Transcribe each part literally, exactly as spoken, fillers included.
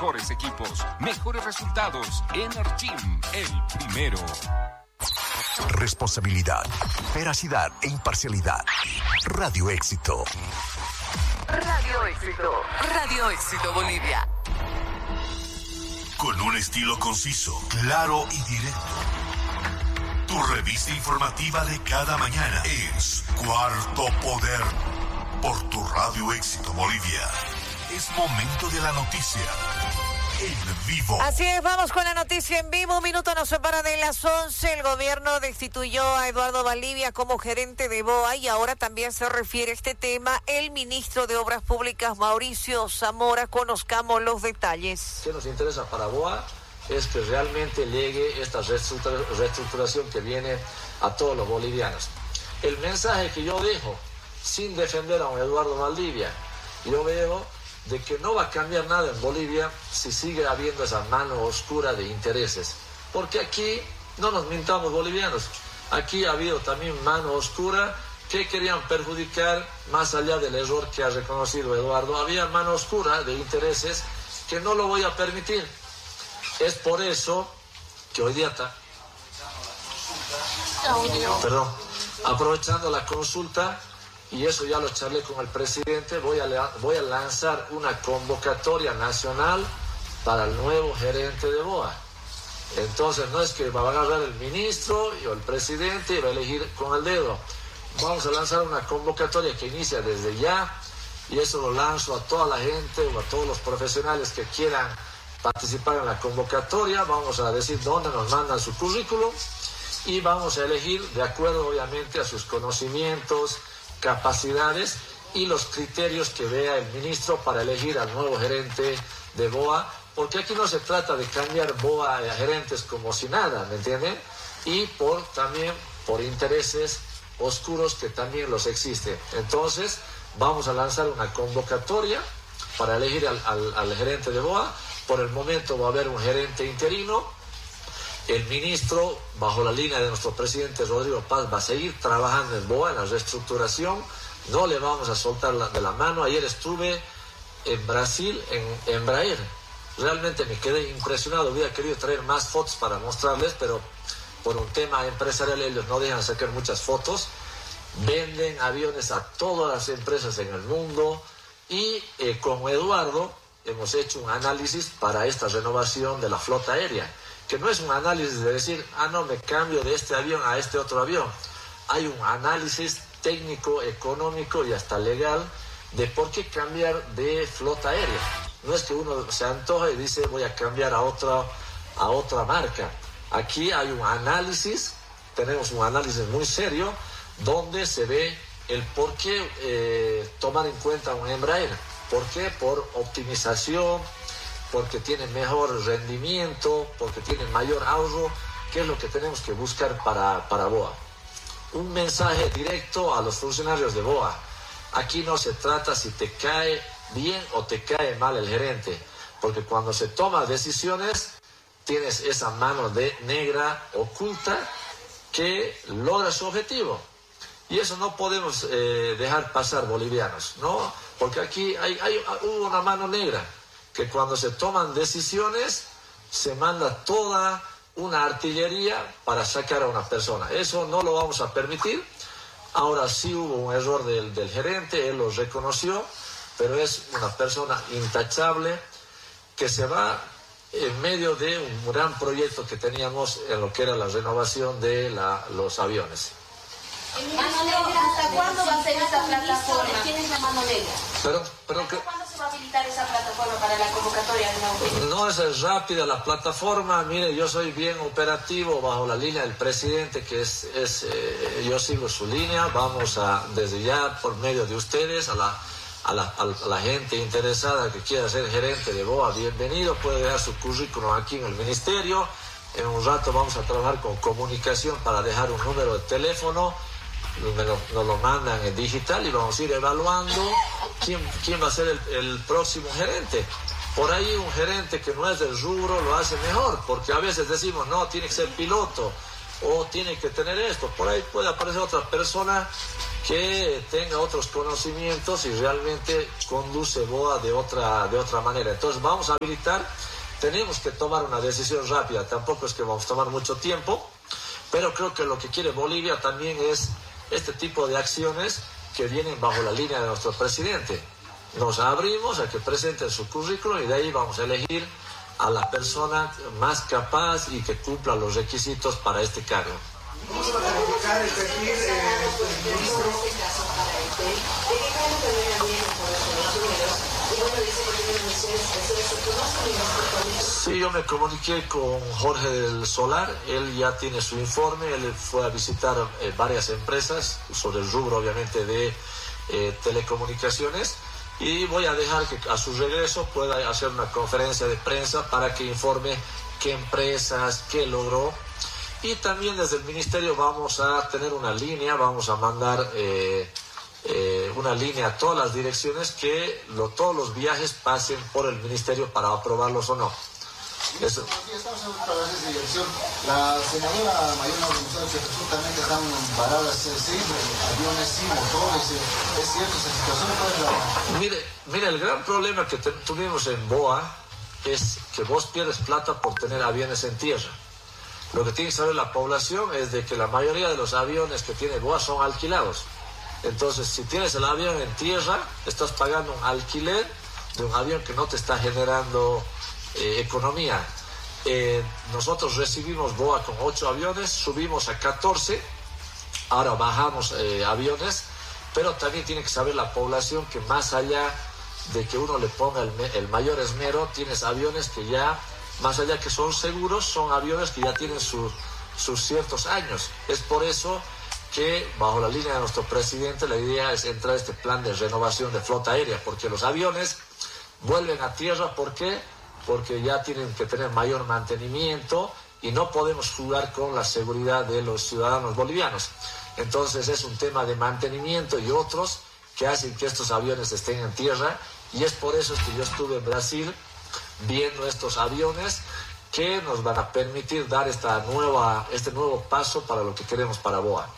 mejores equipos, mejores resultados. Energym, el primero. Responsabilidad, veracidad e imparcialidad. Radio Éxito. Radio Éxito. Radio Éxito Bolivia. Con un estilo conciso, claro y directo. Tu revista informativa de cada mañana es Cuarto Poder por tu Radio Éxito Bolivia. Es momento de la noticia en vivo. Así es, vamos con la noticia en vivo. Un minuto nos separa de las once. El gobierno destituyó a Eduardo Valdivia como gerente de BOA y ahora también se refiere a este tema el ministro de Obras Públicas, Mauricio Zamora. Conozcamos los detalles. ¿Qué nos interesa para BOA? Es que realmente llegue esta reestructuración que viene a todos los bolivianos. El mensaje que yo dejo, sin defender a un Eduardo Valdivia, yo veo de que no va a cambiar nada en Bolivia si sigue habiendo esa mano oscura de intereses. Porque aquí, no nos mintamos bolivianos, aquí ha habido también mano oscura que querían perjudicar más allá del error que ha reconocido Eduardo. Había mano oscura de intereses que no lo voy a permitir. Es por eso que hoy día está... Perdón, aprovechando la consulta, y eso ya lo charlé con el presidente, voy a, voy a lanzar una convocatoria nacional para el nuevo gerente de BOA. Entonces no es que va a agarrar el ministro o el presidente y va a elegir con el dedo. Vamos a lanzar una convocatoria que inicia desde ya, y eso lo lanzo a toda la gente o a todos los profesionales que quieran participar en la convocatoria. Vamos a decir dónde nos mandan su currículum y vamos a elegir de acuerdo obviamente a sus conocimientos, capacidades y los criterios que vea el ministro para elegir al nuevo gerente de BOA, porque aquí no se trata de cambiar BOA a gerentes como si nada, ¿me entienden? Y por también por intereses oscuros que también los existen. Entonces vamos a lanzar una convocatoria para elegir al, al, al gerente de BOA. Por el momento va a haber un gerente interino. El ministro, bajo la línea de nuestro presidente Rodrigo Paz, va a seguir trabajando en BOA, en la reestructuración. No le vamos a soltar la, de la mano. Ayer estuve en Brasil, en Embraer. Realmente me quedé impresionado. Hubiera querido traer más fotos para mostrarles, pero por un tema empresarial ellos no dejan sacar muchas fotos. Venden aviones a todas las empresas en el mundo. Y eh, con Eduardo hemos hecho un análisis para esta renovación de la flota aérea, que no es un análisis de decir, ah, no, me cambio de este avión a este otro avión. Hay un análisis técnico, económico y hasta legal de por qué cambiar de flota aérea. No es que uno se antoja y dice, voy a cambiar a otra, a otra marca. Aquí hay un análisis, tenemos un análisis muy serio, donde se ve el por qué eh, tomar en cuenta un Embraer. ¿Por qué? Por optimización, porque tiene mejor rendimiento, porque tiene mayor ahorro, que es lo que tenemos que buscar para, para BOA. Un mensaje directo a los funcionarios de BOA. Aquí no se trata si te cae bien o te cae mal el gerente, porque cuando se toman decisiones, tienes esa mano de negra oculta que logra su objetivo. Y eso no podemos eh, dejar pasar, bolivianos, ¿no? Porque aquí hay, hay, hubo una mano negra, que cuando se toman decisiones, se manda toda una artillería para sacar a una persona. Eso no lo vamos a permitir. Ahora sí hubo un error del, del gerente, él lo reconoció, pero es una persona intachable que se va en medio de un gran proyecto que teníamos en lo que era la renovación de la, los aviones. Mano negra, ¿hasta cuándo va a ser esa plataforma? ¿Quién es la mano negra? Pero, pero que... ¿Cuándo se va a habilitar esa plataforma para la convocatoria de nuevo? No es rápida la plataforma. Mire, yo soy bien operativo bajo la línea del presidente, que es, es eh, yo sigo su línea. Vamos a, desde ya, por medio de ustedes, a la, a la, a la gente interesada que quiera ser gerente de BOA, bienvenido, puede dejar su currículum aquí en el ministerio. En un rato vamos a trabajar con comunicación para dejar un número de teléfono. Nos, nos lo mandan en digital y vamos a ir evaluando quién, quién va a ser el, el próximo gerente. Por ahí un gerente que no es del rubro lo hace mejor, porque a veces decimos, no, tiene que ser piloto, o tiene que tener esto. Por ahí puede aparecer otra persona que tenga otros conocimientos y realmente conduce B O A de otra, de otra manera. Entonces vamos a habilitar, tenemos que tomar una decisión rápida, tampoco es que vamos a tomar mucho tiempo, pero creo que lo que quiere Bolivia también es este tipo de acciones que vienen bajo la línea de nuestro presidente. Nos abrimos a que presenten su currículum y de ahí vamos a elegir a la persona más capaz y que cumpla los requisitos para este cargo. ¿Cómo se va a calificar el perfil del ministro? Sí, yo me comuniqué con Jorge del Solar, él ya tiene su informe, él fue a visitar eh, varias empresas sobre el rubro obviamente de eh, telecomunicaciones, y voy a dejar que a su regreso pueda hacer una conferencia de prensa para que informe qué empresas, qué logró. Y también desde el ministerio vamos a tener una línea, vamos a mandar eh, eh, una línea a todas las direcciones que lo, todos los viajes pasen por el ministerio para aprobarlos o no. Eso. Estamos en otra vez de dirección. La senadora Mayona González, que presuntamente están paradas seis aviones sin motores. ¿Es cierto esa situación? ¿Cuál es la... Mire, mire, el gran problema que te, tuvimos en B O A es que vos pierdes plata por tener aviones en tierra. Lo que tiene que saber la población es de que la mayoría de los aviones que tiene B O A son alquilados. Entonces, si tienes el avión en tierra, estás pagando un alquiler de un avión que no te está generando eh, economía. Eh, nosotros recibimos B O A con ocho aviones, subimos a catorce, ahora bajamos eh, aviones, pero también tiene que saber la población que más allá de que uno le ponga el, el mayor esmero, tienes aviones que ya, más allá que son seguros, son aviones que ya tienen su, sus ciertos años. Es por eso que bajo la línea de nuestro presidente la idea es entrar a este plan de renovación de flota aérea, porque los aviones vuelven a tierra. ¿Por qué? Porque ya tienen que tener mayor mantenimiento y no podemos jugar con la seguridad de los ciudadanos bolivianos. Entonces es un tema de mantenimiento y otros que hacen que estos aviones estén en tierra, y es por eso que yo estuve en Brasil viendo estos aviones que nos van a permitir dar esta nueva, este nuevo paso para lo que queremos para B O A.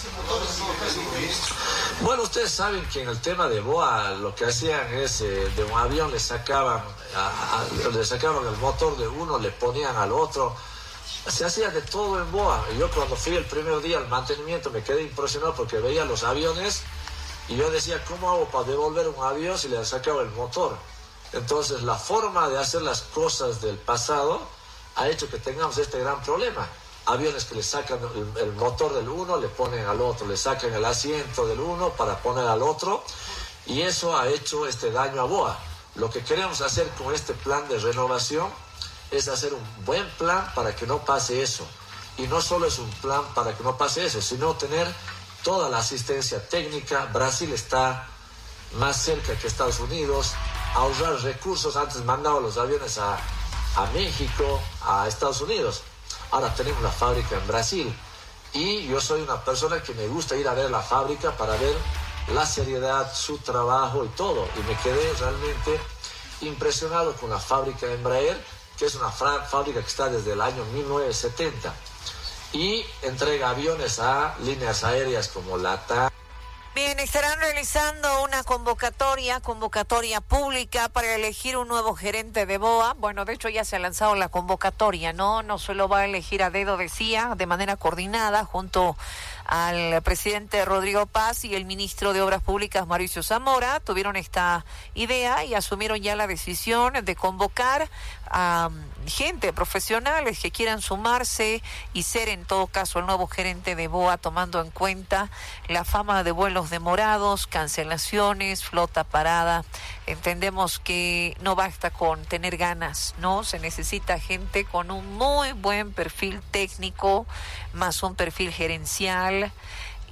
Bueno, ustedes saben que en el tema de B O A lo que hacían es eh, de un avión le sacaban, a, a, le sacaban el motor de uno, le ponían al otro. Se hacía de todo en B O A. Yo cuando fui el primer día al mantenimiento me quedé impresionado porque veía los aviones y yo decía, ¿cómo hago para devolver un avión si le sacaba el motor? Entonces la forma de hacer las cosas del pasado ha hecho que tengamos este gran problema. Aviones que le sacan el, el motor del uno, le ponen al otro, le sacan el asiento del uno para poner al otro, y eso ha hecho este daño a B O A. Lo que queremos hacer con este plan de renovación es hacer un buen plan para que no pase eso. Y no solo es un plan para que no pase eso, sino tener toda la asistencia técnica. Brasil está más cerca que Estados Unidos, ahorrar recursos. Antes mandaba los aviones a, a México, a Estados Unidos. Ahora tenemos la fábrica en Brasil. Y yo soy una persona que me gusta ir a ver la fábrica para ver la seriedad, su trabajo y todo. Y me quedé realmente impresionado con la fábrica Embraer, que es una fábrica que está desde el año mil novecientos setenta. Y entrega aviones a líneas aéreas como LATAM. Bien, estarán realizando una convocatoria, convocatoria pública para elegir un nuevo gerente de B O A. Bueno, de hecho ya se ha lanzado la convocatoria, ¿no? No se lo va a elegir a dedo, decía, de manera coordinada junto al presidente Rodrigo Paz y el ministro de Obras Públicas Mauricio Zamora. Tuvieron esta idea y asumieron ya la decisión de convocar a gente, profesionales que quieran sumarse y ser en todo caso el nuevo gerente de B O A, tomando en cuenta la fama de vuelos demorados, cancelaciones, flota parada. Entendemos que no basta con tener ganas, ¿no? Se necesita gente con un muy buen perfil técnico, más un perfil gerencial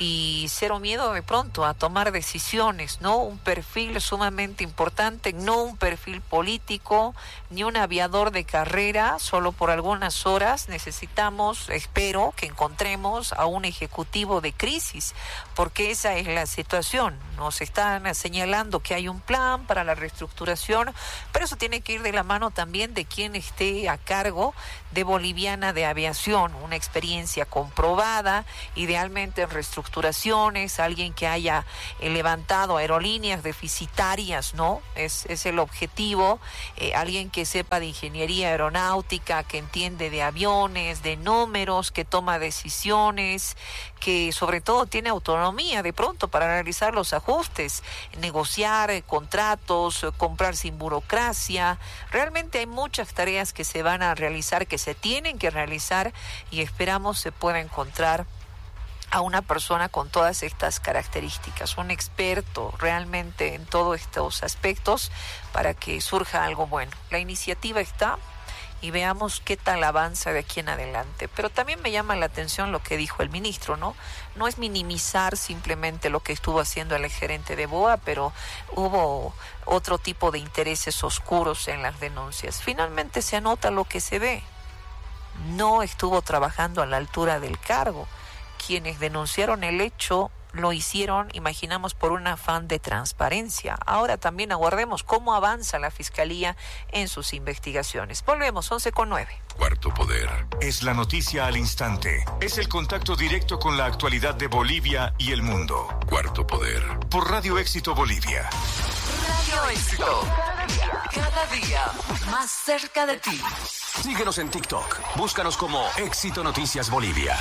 y cero miedo de pronto a tomar decisiones, ¿no? Un perfil sumamente importante, no un perfil político, ni un aviador de carrera, solo por algunas horas. Necesitamos, espero, que encontremos a un ejecutivo de crisis, porque esa es la situación. Nos están señalando que hay un plan para la reestructuración, pero eso tiene que ir de la mano también de quien esté a cargo de Boliviana de Aviación, una experiencia comprobada, idealmente en reestructuraciones, alguien que haya eh, levantado aerolíneas deficitarias, ¿no? Es, es el objetivo, eh, alguien que sepa de ingeniería aeronáutica, que entiende de aviones, de números, que toma decisiones, que sobre todo tiene autonomía de pronto para realizar los ajustes, negociar eh, contratos, eh, comprar sin burocracia. Realmente hay muchas tareas que se van a realizar, que se tienen que realizar, y esperamos se pueda encontrar a una persona con todas estas características, un experto realmente en todos estos aspectos para que surja algo bueno. La iniciativa está y veamos qué tal avanza de aquí en adelante. Pero también me llama la atención lo que dijo el ministro, ¿no? No es minimizar simplemente lo que estuvo haciendo el gerente de B O A, pero hubo otro tipo de intereses oscuros en las denuncias. Finalmente se anota lo que se ve. No estuvo trabajando a la altura del cargo. Quienes denunciaron el hecho lo hicieron, imaginamos, por un afán de transparencia. Ahora también aguardemos cómo avanza la Fiscalía en sus investigaciones. Volvemos, once con nueve. Cuarto Poder. Es la noticia al instante. Es el contacto directo con la actualidad de Bolivia y el mundo. Cuarto Poder. Por Radio Éxito Bolivia. Radio Éxito. Cada día, cada día, más cerca de ti. Síguenos en TikTok. Búscanos como Éxito Noticias Bolivia.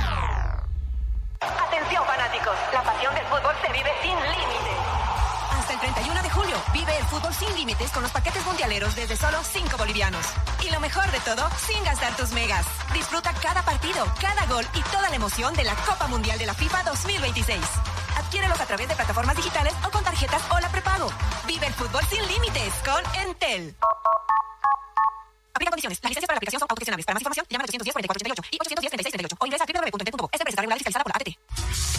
Atención fanáticos, la pasión del fútbol se vive sin límites. Hasta el treinta y uno de julio, vive el fútbol sin límites con los paquetes mundialeros desde solo cinco bolivianos. Y lo mejor de todo, sin gastar tus megas. Disfruta cada partido, cada gol y toda la emoción de la Copa Mundial de la FIFA dos mil veintiséis. Adquiérelos a través de plataformas digitales o con tarjetas o la prepago. Vive el fútbol sin límites con Entel. Aplica condiciones. Las licencias para la aplicación son autogestionables. Para más información, llama al ochocientos diez, cuarenta y cuatro ochenta y ocho y ochocientos diez, treinta y seis treinta y ocho o ingresa a doble u doble u doble u punto es. Empresa Regular Fiscalizada por la A T T.